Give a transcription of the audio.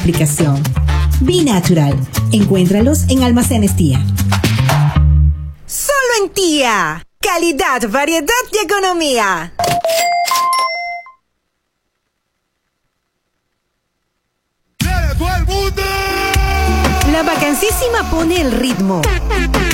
aplicación. Be Natural. Encuéntralos en Almacenes Tía. Solo en Tía. Calidad, variedad y economía. La Vacancísima pone el ritmo.